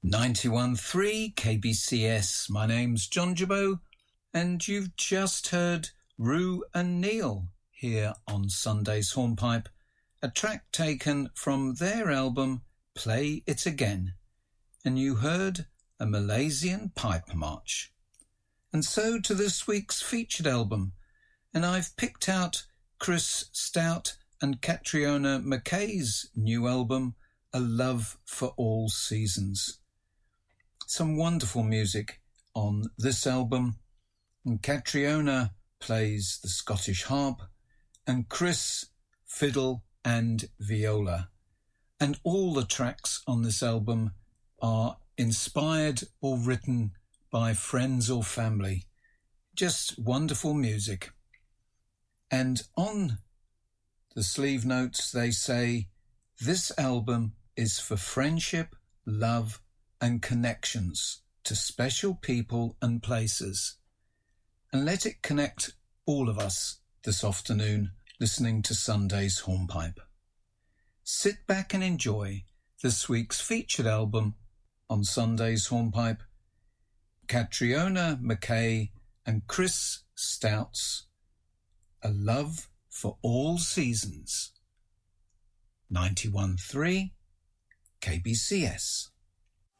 91.3 KBCS. My name's John Jabot, and you've just heard Rue and Neil here on Sunday's Hornpipe, a track taken from their album Play It Again, and you heard a Malaysian pipe march. And so to this week's featured album, and I've picked out Chris Stout and Catriona McKay's new album, A Love for All Seasons. Some wonderful music on this album, and Catriona plays the Scottish harp and Chris fiddle and viola, and all the tracks on this album are inspired or written by friends or family. Just wonderful music. And on the sleeve notes they say, this album is for friendship, love and connections to special people and places. And let it connect all of us this afternoon listening to Sunday's Hornpipe. Sit back and enjoy this week's featured album on Sunday's Hornpipe, Catriona McKay and Chris Stout's A Love for All Seasons. 91.3 KBCS.